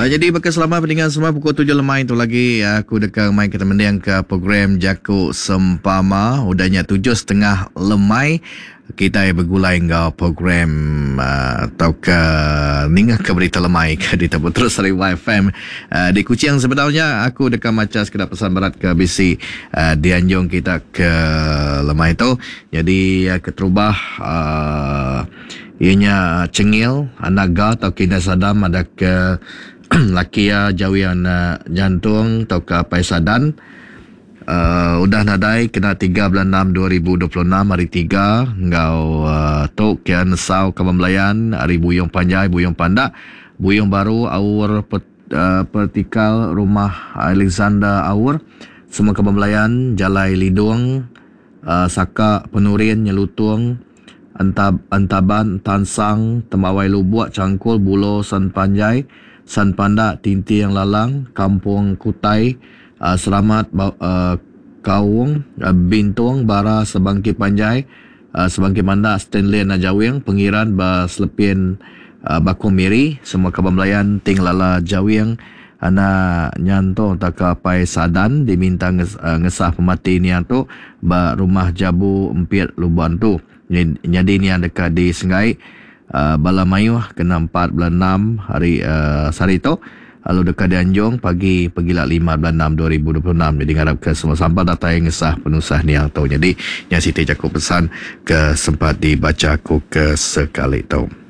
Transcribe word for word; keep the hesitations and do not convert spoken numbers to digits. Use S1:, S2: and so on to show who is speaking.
S1: Uh, jadi bakal selamat pendengar semua pukul tujuh lemai tu lagi aku dekat main kita mendiang ke program Jaku Sempama udahnya tujuh setengah lemai kita bergulai dengan program uh, atau ke ninga ke berita lemai ke di Tabu Terus Riwa F M uh, di Kuching. Sebenarnya aku dekat macam sekedar pesan berat ke B C uh, di Anjung kita ke lemai tu. Jadi uh, keterubah uh, ianya cengil anaga atau kina sadam ada ke lakia jawian uh, jantung atau ke paisadan uh, udah nadai kena tiga bulan enam dua ribu dua puluh enam hari tiga ngau uh, tok kian sau Kabambelayan hari buyung panjai buyung pandak buyung baru aur pet, uh, vertikal rumah Alexander Aur semua Kabambelayan Jalai Lidung uh, Saka Penurin Nyelutung Antab, Antaban Tansang Tembawai Lubuak Cangkul Bulo San Panjai San Panda Tinti Yang Lalang Kampung Kutai uh, Selamat uh, Kaung uh, Bintung Bara Sebangki Panjai uh, Sebangki Manda Stanley Najawing Pengiran Ba Selepin uh, Bakung Miri semua Kabambelayan Ting Lala Jawing ana nyanto taka pai sadan diminta nges, uh, ngesah pemati ni tu ba rumah Jabu Empit Lubuan tu. Jadi ni yang dekat di Sengai uh, Bala Mayuh kena empat bulan enam hari uh, sehari tu. Lalu dekat di Anjung pagi pergilah lima bulan enam dua ribu dua puluh enam. Jadi ngarap ke semua sampah data yang ngesah penusah ni yang tu. Jadi yang Siti Jaku pesan ke sempat dibaca aku ke sekali tu.